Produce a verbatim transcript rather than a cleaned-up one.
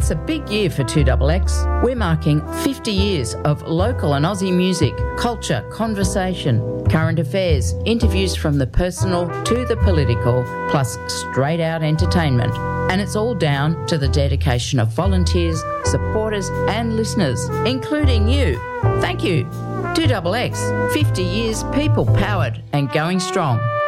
It's a big year for two X X. We're marking fifty years of local and Aussie music, culture, conversation, current affairs, interviews from the personal to the political, plus straight out entertainment. And it's all down to the dedication of volunteers, supporters and listeners, including you. Thank you. two X X, fifty years people powered and going strong.